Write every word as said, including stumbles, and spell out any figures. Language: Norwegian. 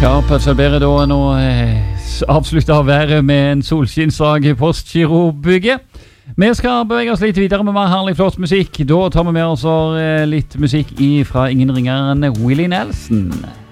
Skarp, så blir det da nå eh, avsluttet været med en solskinnsdag i Postgirobygget. Vi skal bevege oss litt videre med mer herlig flott musikk. Da tar vi med oss eh, litt musikk fra ingen ringere enn Willie Nelson.